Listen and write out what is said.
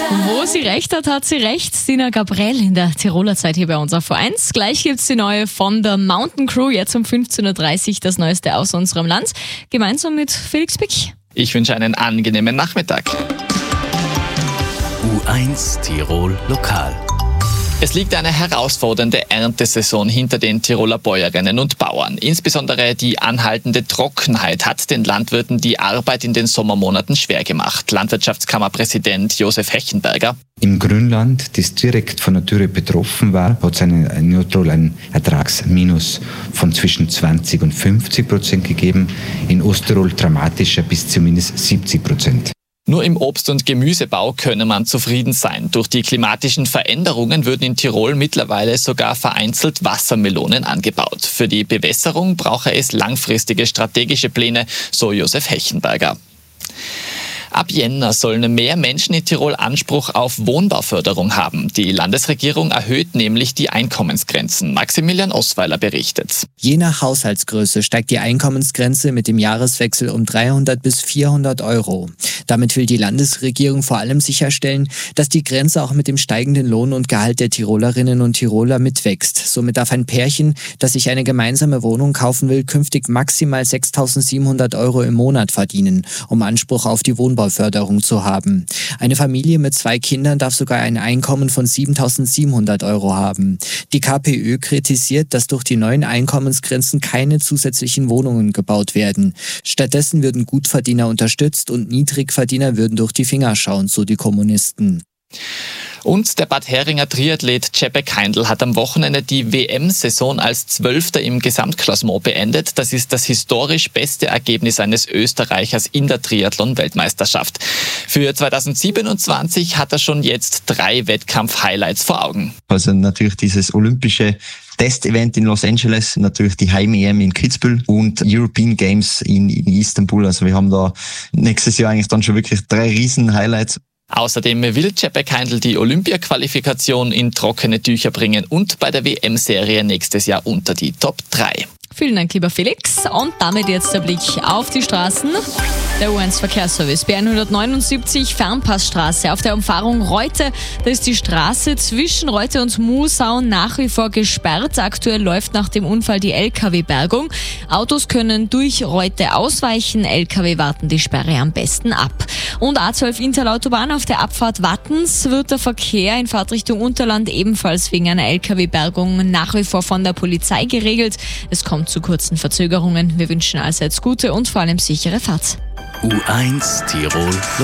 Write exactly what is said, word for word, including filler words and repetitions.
Wo sie recht hat, hat sie recht. Sina Gabriel in der Tiroler Zeit hier bei uns auf V eins. Gleich gibt's die neue von der Mountain Crew. Jetzt um fünfzehn Uhr dreißig das Neueste aus unserem Land. Gemeinsam mit Felix Pick. Ich wünsche einen angenehmen Nachmittag. U eins Tirol Lokal. Es liegt eine herausfordernde Erntesaison hinter den Tiroler Bäuerinnen und Bauern. Insbesondere die anhaltende Trockenheit hat den Landwirten die Arbeit in den Sommermonaten schwer gemacht. Landwirtschaftskammerpräsident Josef Hechenberger. Im Grünland, das direkt von der Dürre betroffen war, hat es in Nordtirol ein Ertragsminus von zwischen zwanzig und fünfzig Prozent gegeben. In Osttirol dramatischer bis zumindest siebzig Prozent. Nur im Obst- und Gemüsebau könne man zufrieden sein. Durch die klimatischen Veränderungen würden in Tirol mittlerweile sogar vereinzelt Wassermelonen angebaut. Für die Bewässerung brauche es langfristige strategische Pläne, so Josef Hechenberger. Ab Jänner sollen mehr Menschen in Tirol Anspruch auf Wohnbauförderung haben. Die Landesregierung erhöht nämlich die Einkommensgrenzen. Maximilian Osweiler berichtet. Je nach Haushaltsgröße steigt die Einkommensgrenze mit dem Jahreswechsel um dreihundert bis vierhundert Euro. Damit will die Landesregierung vor allem sicherstellen, dass die Grenze auch mit dem steigenden Lohn und Gehalt der Tirolerinnen und Tiroler mitwächst. Somit darf ein Pärchen, das sich eine gemeinsame Wohnung kaufen will, künftig maximal sechstausendsiebenhundert Euro im Monat verdienen, um Anspruch auf die Wohnbauförderung zu haben. Eine Familie mit zwei Kindern darf sogar ein Einkommen von siebentausendsiebenhundert Euro haben. Die KPÖ kritisiert, dass durch die neuen Einkommensgrenzen keine zusätzlichen Wohnungen gebaut werden. Stattdessen würden Gutverdiener unterstützt und Niedrigverdiener würden durch die Finger schauen, so die Kommunisten. Und der Bad Heringer Triathlet Cepek Heindl hat am Wochenende die W M-Saison als Zwölfter im Gesamtklassement beendet. Das ist das historisch beste Ergebnis eines Österreichers in der Triathlon-Weltmeisterschaft. Für zweitausendsiebenundzwanzig hat er schon jetzt drei Wettkampf-Highlights vor Augen. Also natürlich dieses olympische Testevent in Los Angeles, natürlich die Heim-E M in Kitzbühel und European Games in, in Istanbul. Also wir haben da nächstes Jahr eigentlich dann schon wirklich drei riesen Highlights. Außerdem will Cepek Heindl die Olympia-Qualifikation in trockene Tücher bringen und bei der W M-Serie nächstes Jahr unter die Top drei. Vielen Dank, lieber Felix. Und damit jetzt der Blick auf die Straßen. Der U eins Verkehrsservice B hundertneunundsiebzig Fernpassstraße auf der Umfahrung Reute. Da ist die Straße zwischen Reute und Musau nach wie vor gesperrt. Aktuell läuft nach dem Unfall die L K W-Bergung. Autos können durch Reute ausweichen. L K W warten die Sperre am besten ab. Und A zwölf Interlautobahn auf der Abfahrt Wattens wird der Verkehr in Fahrtrichtung Unterland ebenfalls wegen einer L K W-Bergung nach wie vor von der Polizei geregelt. Es kommt zu kurzen Verzögerungen. Wir wünschen allseits gute und vor allem sichere Fahrt. U eins Tirol